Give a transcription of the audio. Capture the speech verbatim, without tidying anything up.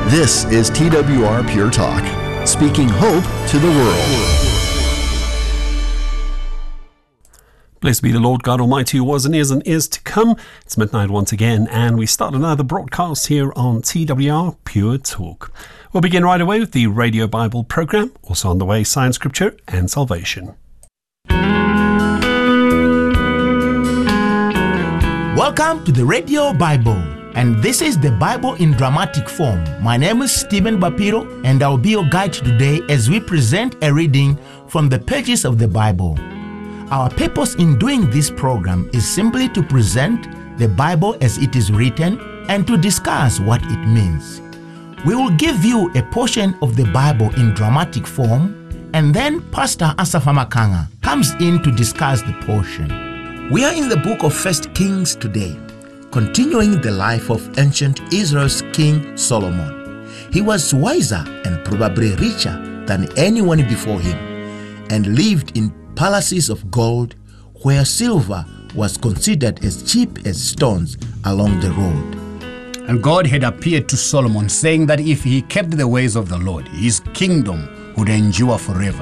This is T W R Pure Talk, speaking hope to the world. Blessed be the Lord God Almighty, who was and is and is to come. It's midnight once again, and we start another broadcast here on T W R Pure Talk. We'll begin right away with the Radio Bible program, also on the way, Science, Scripture, and Salvation. Welcome to the Radio Bible, and this is the Bible in dramatic form. My name is Stephen Bapiro, and I'll be your guide today as we present a reading from the pages of the Bible. Our purpose in doing this program is simply to present the Bible as it is written and to discuss what it means. We will give you a portion of the Bible in dramatic form, and then Pastor Asafa Makanga comes in to discuss the portion. We are in the book of First Kings today, continuing the life of ancient Israel's King Solomon. He was wiser and probably richer than anyone before him, and lived in palaces of gold where silver was considered as cheap as stones along the road. And God had appeared to Solomon, saying that if he kept the ways of the Lord, his kingdom would endure forever.